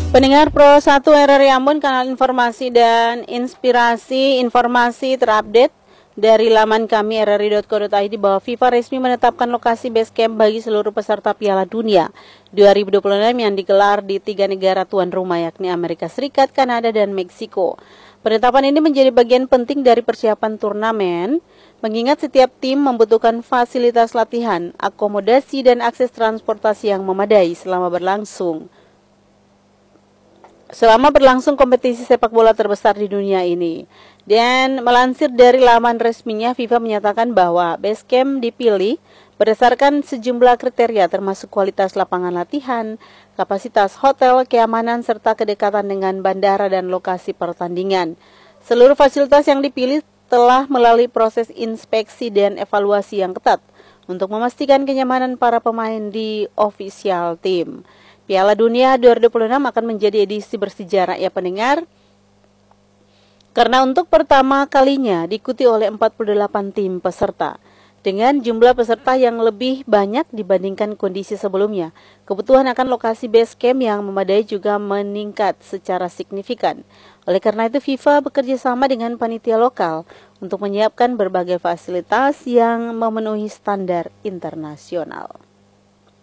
Pendengar Pro 1 RRI Ambon, kanal informasi dan inspirasi, informasi terupdate dari laman kami rri.co.id bahwa FIFA resmi menetapkan lokasi base camp bagi seluruh peserta Piala Dunia 2026 yang digelar di 3 negara tuan rumah, yakni Amerika Serikat, Kanada, dan Meksiko. Penetapan ini menjadi bagian penting dari persiapan turnamen, mengingat setiap tim membutuhkan fasilitas latihan, akomodasi, dan akses transportasi yang memadai selama berlangsung kompetisi sepak bola terbesar di dunia ini. Dan melansir dari laman resminya, FIFA menyatakan bahwa base camp dipilih berdasarkan sejumlah kriteria termasuk kualitas lapangan latihan, kapasitas hotel, keamanan, serta kedekatan dengan bandara dan lokasi pertandingan. Seluruh fasilitas yang dipilih telah melalui proses inspeksi dan evaluasi yang ketat untuk memastikan kenyamanan para pemain di official team. Piala Dunia 2026 akan menjadi edisi bersejarah ya pendengar, karena untuk pertama kalinya diikuti oleh 48 tim peserta. Dengan jumlah peserta yang lebih banyak dibandingkan kondisi sebelumnya, kebutuhan akan lokasi base camp yang memadai juga meningkat secara signifikan. Oleh karena itu, FIFA bekerja sama dengan panitia lokal untuk menyiapkan berbagai fasilitas yang memenuhi standar internasional.